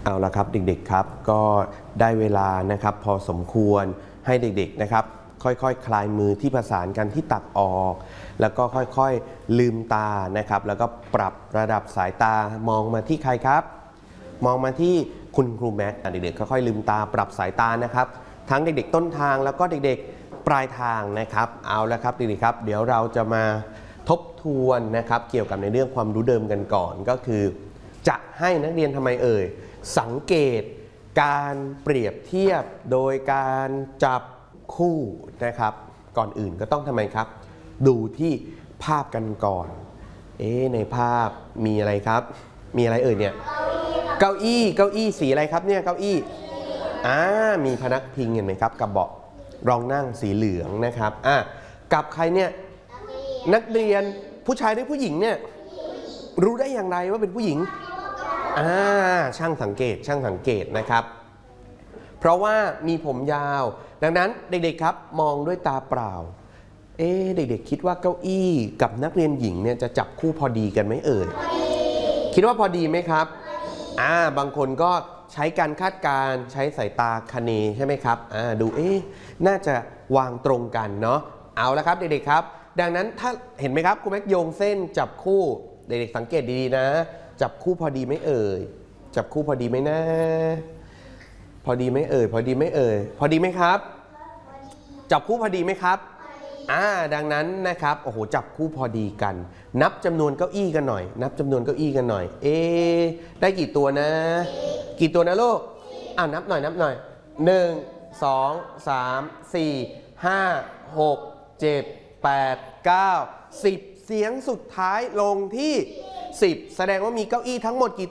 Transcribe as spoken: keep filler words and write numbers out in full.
เอาละครับเด็กๆครับก็ได้เวลานะครับพอสมควรให้เด็กๆนะครับค่อยๆคคลายมือที่ประสานกันที่ตักออกแล้วก็ค่อยๆลืมตานะครับแล้วก็ปรับระดับสายตามองมาที่ใครครับมองมาที่คุณครูแม็กเด็กๆค่อยๆลืมตาปรับสายตานะครับทั้งเด็กๆต้นทางแล้วก็เด็กๆปลายทางนะครับเอาละครับเด็กๆครับเดี๋ยวเราจะมาทบทวนนะครับเกี่ยวกับในเรื่องความรู้เดิมกันก่อนก็คือจะให้นักเรียนทำไมเอ่ยสังเกตการเปรียบเทียบโดยการจับคู่นะครับก่อนอื่นก็ต้องทำไมครับดูที่ภาพกันก่อนเอ๊ะในภาพมีอะไรครับมีอะไรเอ่ยเนี่ยเก้าอี้เก้าอี้สีอะไรครับเนี่ยเก้าอี้อ่ามีพนักพิงเห็นไหมครับกับเบาะรองนั่งสีเหลืองนะครับอ่ะกับใครเนี่ยนักเรียนผู้ชายหรือผู้หญิงเนี่ยรู้ได้อย่างไรว่าเป็นผู้หญิงอ่าช่างสังเกตช่างสังเกตนะครับเพราะว่ามีผมยาวดังนั้นเด็กๆครับมองด้วยตาเปล่าเอ๊ะเด็กๆคิดว่าเก้าอี้กับนักเรียนหญิงเนี่ยจะจับคู่พอดีกันไหมเอ่ยคิดว่าพอดีไหมครับอ่าบางคนก็ใช้การคาดการณ์ใช้สายตาคะเนใช่ไหมครับอ่าดูเอ๊ะน่าจะวางตรงกันเนาะเอาละครับเด็กๆครับดังนั้นถ้าเห็นไหมครับครูแม็กโยงเส้นจับคู่เด็กๆสังเกตดีๆนะจับคู่พอดีไหมเอ่ยจับคู่พอดีไหมนะพอดีไหมเอ่ยพอดีไหมเอ่ยพอดีไหมครับจับคู่พอดีไหมครับอ่าดังนั้นนะครับโอ้โหจับคู่พอดีกันนับจำนวนเก้าอี้กันหน่อยนับจำนวนเก้าอี้กันหน่อยเอ๊ได้กี่ตัวนะกี่ตัวนะลูกอ่านับหน่อยนับหน่อยหนึ่งสองสามสี่ห้าหกเจ็ดแปดเก้าสิบเสียงสุดท้ายลงที่สิบแสดงว่ามีเก้าอี้ทั้งหมดกี่